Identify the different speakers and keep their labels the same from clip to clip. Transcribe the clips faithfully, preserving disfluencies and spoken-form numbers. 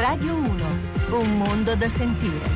Speaker 1: Radio uno, un mondo da sentire.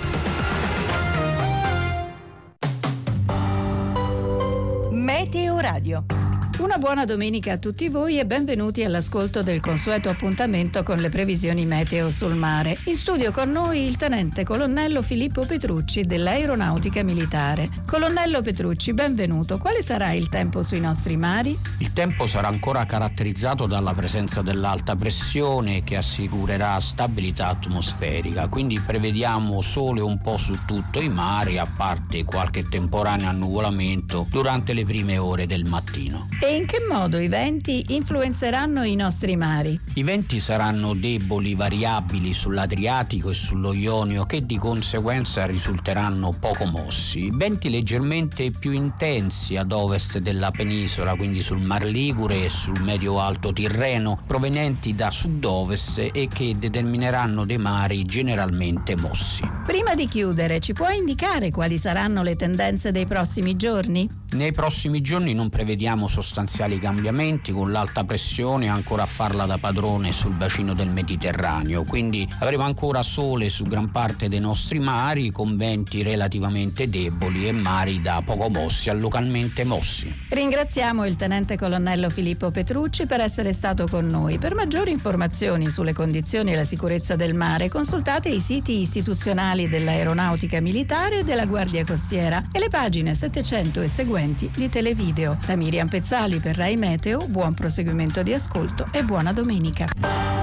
Speaker 1: Meteo Radio.
Speaker 2: Una buona domenica a tutti voi e benvenuti all'ascolto del consueto appuntamento con le previsioni meteo sul mare. In studio con noi il tenente colonnello Filippo Petrucci dell'Aeronautica Militare. Colonnello Petrucci, benvenuto. Quale sarà il tempo sui nostri mari?
Speaker 3: Il tempo sarà ancora caratterizzato dalla presenza dell'alta pressione che assicurerà stabilità atmosferica, quindi prevediamo sole un po' su tutto i mari, a parte qualche temporaneo annuvolamento durante le prime ore del mattino.
Speaker 2: E in che modo i venti influenzeranno i nostri mari?
Speaker 3: I venti saranno deboli, variabili sull'Adriatico e sullo Ionio, che di conseguenza risulteranno poco mossi. Venti leggermente più intensi ad ovest della penisola, quindi sul Mar Ligure e sul medio-alto Tirreno, provenienti da sud-ovest e che determineranno dei mari generalmente mossi.
Speaker 2: Prima di chiudere, ci può indicare quali saranno le tendenze dei prossimi giorni?
Speaker 3: Nei prossimi giorni non prevediamo sostanziali cambiamenti, con l'alta pressione ancora a farla da padrone sul bacino del Mediterraneo, quindi avremo ancora sole su gran parte dei nostri mari, con venti relativamente deboli e mari da poco mossi a localmente mossi.
Speaker 2: Ringraziamo il tenente colonnello Filippo Petrucci per essere stato con noi. Per maggiori informazioni sulle condizioni e la sicurezza del mare, consultate i siti istituzionali dell'Aeronautica Militare e della Guardia Costiera e le pagine settecento e seguenti di Televideo. Da Miriam Pezzali per Rai Meteo, buon proseguimento di ascolto e buona domenica.